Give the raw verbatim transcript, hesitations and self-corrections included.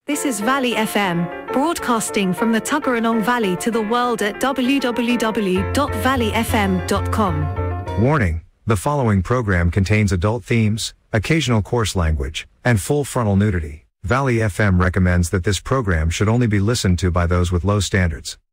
This is Valley F M, broadcasting from the Tuggeranong Valley to the world at w w w dot valley f m dot com. Warning, the following program contains adult themes, occasional coarse language, and full frontal nudity. Valley F M recommends that this program should only be listened to by those with low standards.